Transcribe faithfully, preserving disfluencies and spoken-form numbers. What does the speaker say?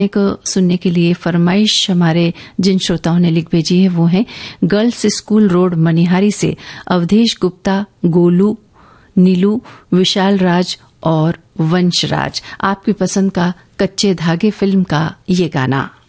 को सुनने के लिए फरमाइश हमारे जिन श्रोताओं ने लिख भेजी है वो हैं गर्ल्स स्कूल रोड मनिहारी से अवधेश गुप्ता, गोलू, नीलू, विशाल राज और वंश राज। आपकी पसंद का कच्चे धागे फिल्म का ये गाना।